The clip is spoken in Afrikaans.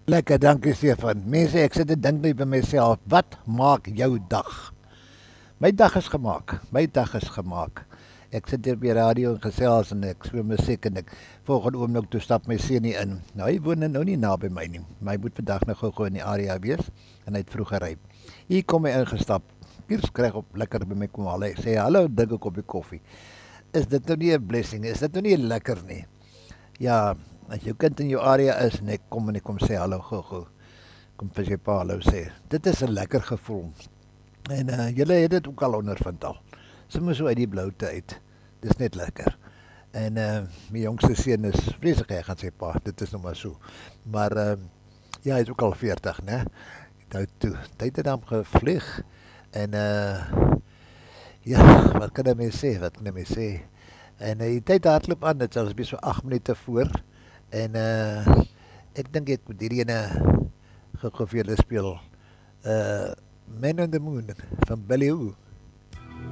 Lekker, dankie Stefan. Mense, ek sit en dink net by myself, wat maak jou dag? My dag is gemaak. My dag is gemaak. Ek sit hier by die radio en gesels en ek speel musiek en ek volgende oomblik toe stap my seunie in. Nou hy woon nou nie naby my nie, maar hy moet vandag nog gou in die area wees en hy het vroeg gery. Hier kom hy ingestap. Hier skryg op lekker by my kom al. Hy sê hallo, drink 'n koppie koffie. Is dit nou nie 'n blessing? Is dit nou nie lekker nie? Ja, as jou kind in jou area is en ek kom en ek kom sê hallo gou. Kom vir sy pa hallo sê. Dit is 'n lekker gevoel. En julle het dit ook al ondervind al. Sommige so uit die bloute uit. Dis net lekker. En my jongste seun is vreeslik hy gaan sê pa, dit is nou maar so. Maar ja, hy is ook al 40, né? Nou toe, tyd het hom gevlieg. En ja, wat kan ek mee sê? Wat kan ek mee sê? En die tyd hardloop aan, dit is so 8 minute voor. En ek dink ek moet hierdie ene gou vir julle speel. Man on the Moon van Billy Hoo.